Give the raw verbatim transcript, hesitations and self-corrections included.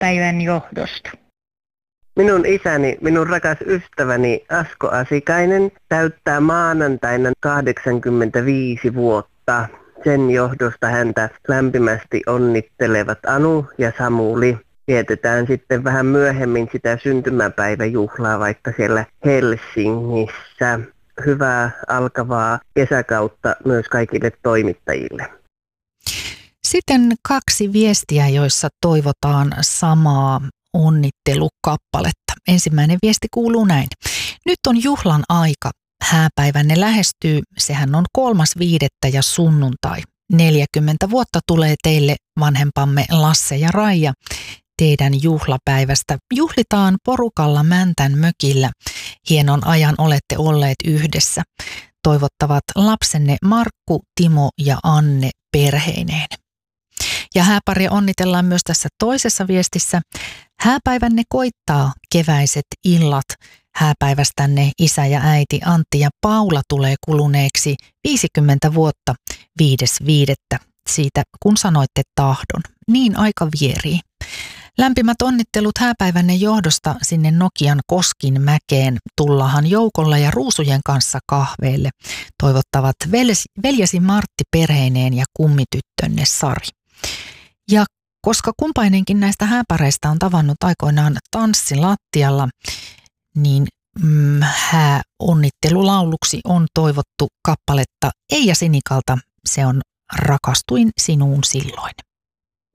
hääpäivän johdosta. Minun isäni, minun rakas ystäväni Asko Asikainen täyttää maanantaina kahdeksankymmentäviisi vuotta. Sen johdosta häntä lämpimästi onnittelevat Anu ja Samuli. Vietetään sitten vähän myöhemmin sitä syntymäpäiväjuhlaa vaikka siellä Helsingissä. Hyvää alkavaa kesäkautta myös kaikille toimittajille. Sitten kaksi viestiä, joissa toivotaan samaa onnittelukappaletta. Ensimmäinen viesti kuuluu näin. Nyt on juhlan aika. Hääpäivänne lähestyy. Sehän on kolmas viidettä ja sunnuntai. neljäkymmentä vuotta tulee teille vanhempamme Lasse ja Raija. Teidän juhlapäivästä juhlitaan porukalla Mäntän mökillä. Hienon ajan olette olleet yhdessä. Toivottavat lapsenne Markku, Timo ja Anne perheineen. Ja hääparia onnitellaan myös tässä toisessa viestissä. Hääpäivänne koittaa keväiset illat. Hääpäivästänne isä ja äiti Antti ja Paula tulee kuluneeksi viisikymmentä vuotta viides viidettä siitä, kun sanoitte tahdon. Niin aika vierii. Lämpimät onnittelut hääpäivänne johdosta sinne Nokian Koskinmäkeen. Tullahan joukolla ja ruusujen kanssa kahveille. Toivottavat veljesi Martti perheineen ja kummityttönne Sari. Ja koska kumpainenkin näistä hääpareista on tavannut aikoinaan tanssilattialla, niin mm, hääonnittelulauluksi on toivottu kappaletta Eija Sinikalta. Se on Rakastuin sinuun silloin.